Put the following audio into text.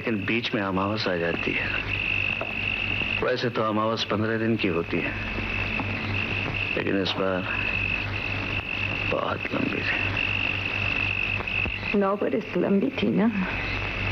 लेकिन बीच में अमावस आ जाती है। वैसे तो अमावस 15 दिन की होती है, लेकिन इस बार बहुत लंबी थी। 9 बरस लंबी थी ना।